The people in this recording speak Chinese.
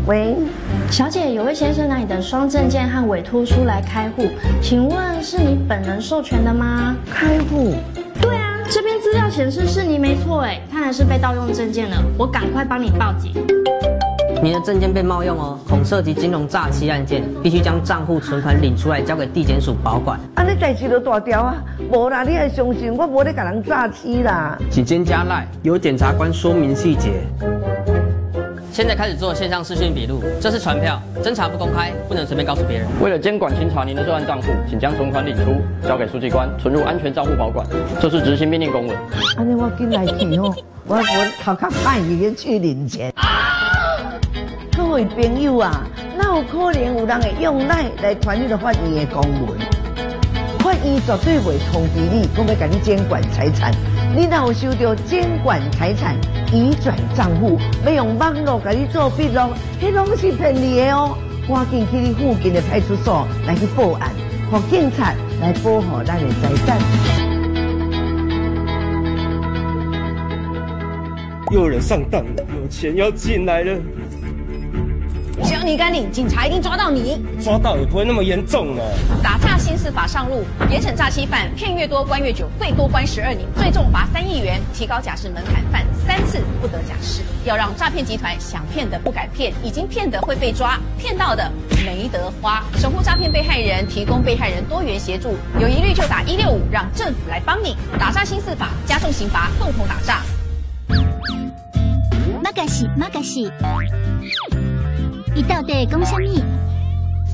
喂， 小姐，有位先生拿你的双证件和委托书来开户，请问是你本人授权的吗？ 开户？ 对啊，这边资料显示是你没错哎，看来是被盗用证件了，我赶快帮你报警。 你的证件被冒用哦，恐涉及金融诈欺案件，必须将账户存款领出来，交给地检署保管。 你代志就大条啊，无啦，你还相信我无咧甲人诈欺啦？ 请先加赖，由检察官说明细节。 现在开始做线上视讯笔录，这是传票，侦查不公开，不能随便告诉别人。 为了监管清查您的涉案账户，请将存款领出，交给书记官存入安全账户保管。这是执行命令公文。 安尼我紧来去哦，我头壳歹去去领钱。各位朋友啊，哪有可能有人会用赖来传你的法院的公文？法院绝对袂通知你，讲要甲你监管财产。你若有收到监管财产移转账户，要用网络甲你做笔录，迄拢是骗你的哦。赶紧去你附近的派出所来去报案，让警察来保护咱的财产。 又有人上当了，有钱要进来了。 只要你敢领，警察一定抓到你。 抓到也不会那么严重啊。 打诈新四法上路，严惩诈欺犯，骗越多关越久，最多关12年，最重罚3亿元，提高假释门槛，犯3次不得假释。要让诈骗集团想骗的不敢骗，已经骗的会被抓，骗到的没得花。守护诈骗被害人，提供被害人多元协助，有疑虑就打165，让政府来帮你。打诈新四法，加重刑罚，共同打诈。 马嘎西，马嘎西。伊到底讲什么？